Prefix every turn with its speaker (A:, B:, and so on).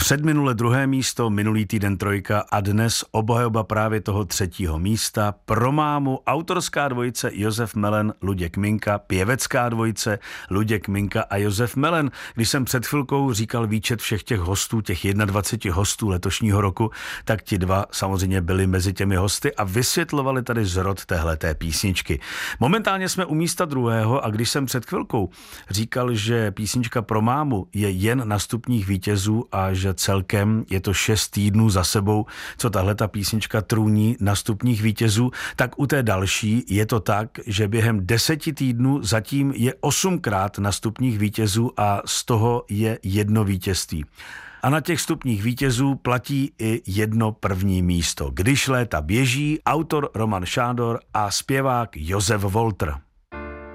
A: Předminule druhé místo, minulý týden trojka a dnes obhajoba právě toho třetího místa. Pro mámu autorská dvojice Josef Melen, Luděk Minka, pěvecká dvojice Luděk Minka a Josef Melen. Když jsem před chvilkou říkal výčet všech těch hostů, těch 21 hostů letošního roku, tak ti dva samozřejmě byli mezi těmi hosty a vysvětlovali tady zrod téhleté písničky. Momentálně jsme u místa druhého a když jsem před chvilkou říkal, že písnička Pro mámu je jen na stupních vítězů a že celkem je to 6 týdnů za sebou, co tahle ta písnička trůní na stupních vítězů, tak u té další je to tak, že během 10 týdnů zatím je 8krát na stupních vítězů a z toho je 1 vítězství. A na těch stupních vítězů platí i 1 první místo. Když léta běží, autor Roman Šádor a zpěvák Josef Walter.